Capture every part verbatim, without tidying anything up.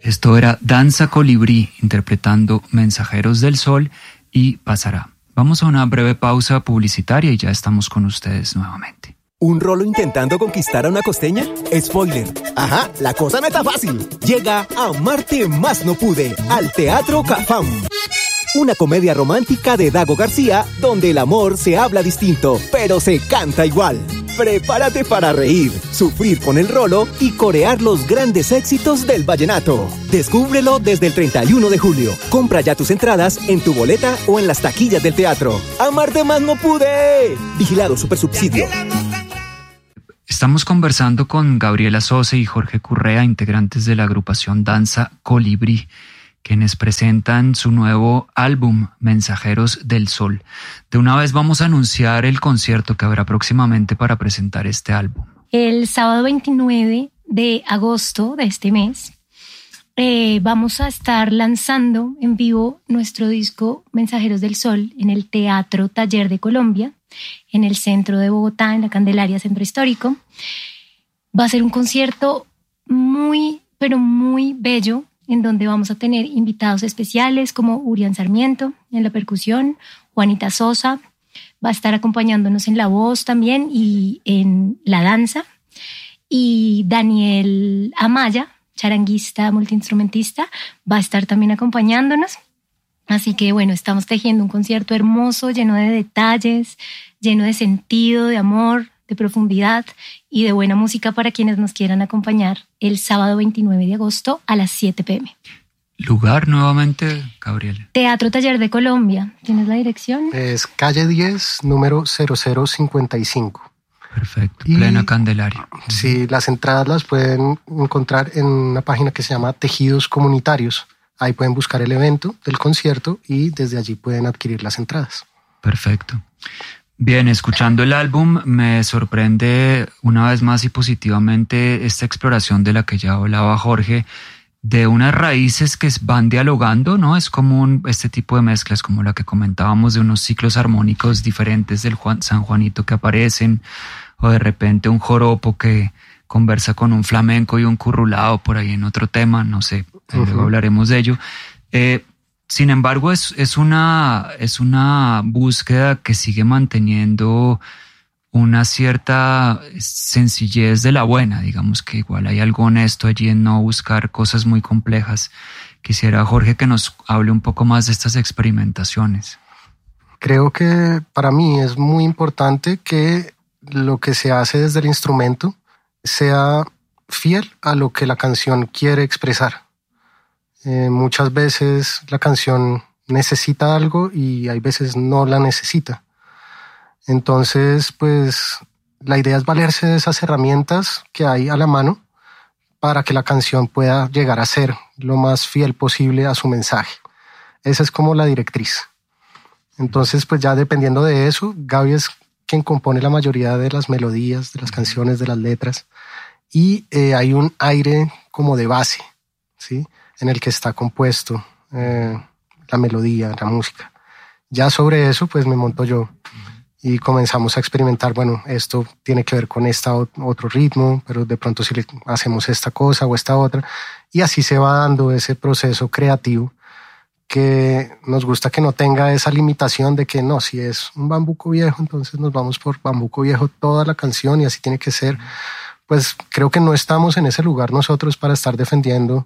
Esto era Danza Colibrí interpretando Mensajeros del Sol y Pasará. Vamos a una breve pausa publicitaria y ya estamos con ustedes nuevamente. ¿Un rolo intentando conquistar a una costeña? Spoiler. Ajá, la cosa no está fácil. Llega Amarte Más No Pude al Teatro Cafam. Una comedia romántica de Dago García donde el amor se habla distinto, pero se canta igual. Prepárate para reír, sufrir con el rolo y corear los grandes éxitos del vallenato. Descúbrelo desde el treinta y uno de julio. Compra ya tus entradas en tu boleta o en las taquillas del teatro. ¡Amarte Más No Pude! Vigilado Supersubsidio. Estamos conversando con Gabriela Sosa y Jorge Currea, integrantes de la agrupación Danza Colibrí, quienes presentan su nuevo álbum, Mensajeros del Sol. De una vez vamos a anunciar el concierto que habrá próximamente para presentar este álbum. El sábado veintinueve de agosto de este mes eh, vamos a estar lanzando en vivo nuestro disco Mensajeros del Sol en el Teatro Taller de Colombia, en el centro de Bogotá, en la Candelaria Centro Histórico. Va a ser un concierto muy, pero muy bello, en donde vamos a tener invitados especiales como Urián Sarmiento en la percusión, Juanita Sosa va a estar acompañándonos en la voz también y en la danza, y Daniel Amaya, charanguista, multiinstrumentista, va a estar también acompañándonos. Así que bueno, estamos tejiendo un concierto hermoso, lleno de detalles, lleno de sentido, de amor, de profundidad y de buena música para quienes nos quieran acompañar el sábado veintinueve de agosto a las siete pe eme. Lugar nuevamente, Gabriel. Teatro Taller de Colombia. ¿Tienes la dirección? Es calle diez, número cero cero cincuenta y cinco. Perfecto, y, plena Candelaria. Sí, las entradas las pueden encontrar en una página que se llama Tejidos Comunitarios. Ahí pueden buscar el evento del concierto y desde allí pueden adquirir las entradas. Perfecto. Bien, escuchando el álbum me sorprende una vez más y positivamente esta exploración de la que ya hablaba Jorge, de unas raíces que van dialogando, ¿no? Es común este tipo de mezclas como la que comentábamos de unos ciclos armónicos diferentes del Juan, San Juanito que aparecen, o de repente un joropo que conversa con un flamenco y un currulao por ahí en otro tema, no sé, uh-huh. Luego hablaremos de ello. Eh, Sin embargo, es, es, una, es una búsqueda que sigue manteniendo una cierta sencillez de la buena. Digamos que igual hay algo honesto allí en no buscar cosas muy complejas. Quisiera, Jorge, que nos hable un poco más de estas experimentaciones. Creo que para mí es muy importante que lo que se hace desde el instrumento sea fiel a lo que la canción quiere expresar. Eh, muchas veces la canción necesita algo y hay veces no la necesita. Entonces, pues la idea es valerse de esas herramientas que hay a la mano para que la canción pueda llegar a ser lo más fiel posible a su mensaje. Esa es como la directriz. Entonces, pues ya dependiendo de eso, Gaby es quien compone la mayoría de las melodías, de las canciones, de las letras, y eh, hay un aire como de base, ¿sí?, en el que está compuesto eh, la melodía, la música. Ya sobre eso, pues me monto yo y comenzamos a experimentar, bueno, esto tiene que ver con este otro ritmo, pero de pronto si le hacemos esta cosa o esta otra, y así se va dando ese proceso creativo que nos gusta que no tenga esa limitación de que no, si es un bambuco viejo, entonces nos vamos por bambuco viejo toda la canción y así tiene que ser. Pues creo que no estamos en ese lugar nosotros para estar defendiendo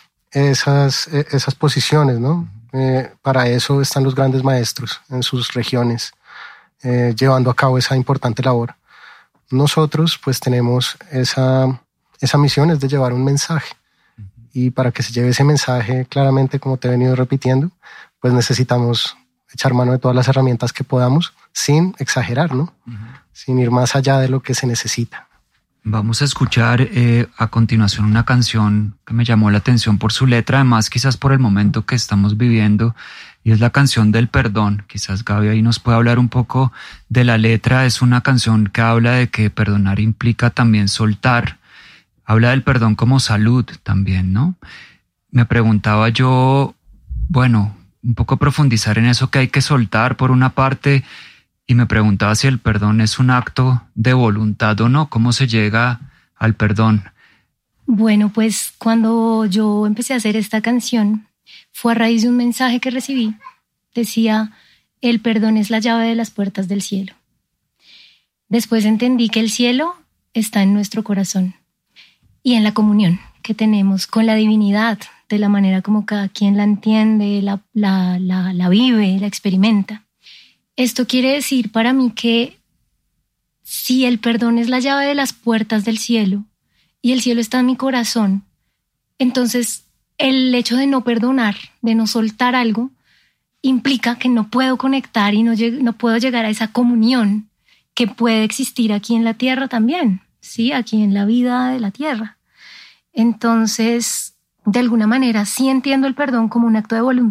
esas, esas posiciones, ¿no? Eh, para eso están los grandes maestros en sus regiones, eh, llevando a cabo esa importante labor. Nosotros pues tenemos esa, esa misión, es de llevar un mensaje. Y para que se lleve ese mensaje claramente, como te he venido repitiendo, pues necesitamos echar mano de todas las herramientas que podamos sin exagerar, ¿no? Uh-huh. Sin ir más allá de lo que se necesita. Vamos a escuchar eh, a continuación una canción que me llamó la atención por su letra, además quizás por el momento que estamos viviendo, y es la canción del perdón. Quizás Gaby ahí nos puede hablar un poco de la letra. Es una canción que habla de que perdonar implica también soltar. Habla del perdón como salud también, ¿no? Me preguntaba yo, bueno, un poco profundizar en eso que hay que soltar por una parte, y me preguntaba si el perdón es un acto de voluntad o no, cómo se llega al perdón. Bueno, pues cuando yo empecé a hacer esta canción fue a raíz de un mensaje que recibí. Decía, el perdón es la llave de las puertas del cielo. Después entendí que el cielo está en nuestro corazón y en la comunión que tenemos con la divinidad, de la manera como cada quien la entiende, la, la, la, la vive, la experimenta. Esto quiere decir para mí que si el perdón es la llave de las puertas del cielo y el cielo está en mi corazón, entonces el hecho de no perdonar, de no soltar algo, implica que no puedo conectar y no, lleg- no puedo llegar a esa comunión que puede existir aquí en la tierra también, ¿sí? Aquí en la vida de la tierra. Entonces, de alguna manera, sí entiendo el perdón como un acto de voluntad.